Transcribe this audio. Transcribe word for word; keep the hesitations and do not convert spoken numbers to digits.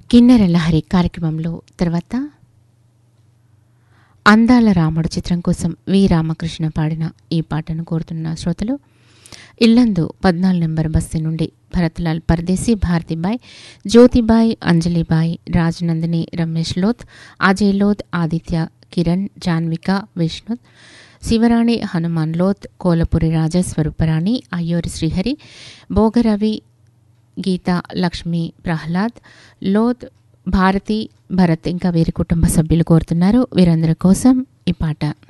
కిన్నెర లహరి కార్యక్రమంలో తర్వాత అందాల రాముడు చిత్రం కోసం వి రామకృష్ణ పాడిన ఈ పాటను కోరుతున్న శ్రోతలు ఇల్లందు పద్నాలుగు నెంబర్ బస్తీ నుండి భరత్లాల్ పర్దేశీ, భారతిబాయ్, జ్యోతిబాయ్, అంజలిబాయ్, రాజనందిని, రమేష్ లోత్, అజయ్ లోత్, ఆదిత్య, కిరణ్, జాన్విక, విష్ణుత్, శివరాణి, హనుమాన్ లోత్, కోలపురి రాజా, స్వరూపరాణి, అయ్యూరి శ్రీహరి, భోగరవి, గీత, లక్ష్మి, ప్రహ్లాద్, లోత్, భారతి, భరత్ ఇంకా వీరి కుటుంబ సభ్యులు కోరుతున్నారు. వీరందరి కోసం ఈ పాట.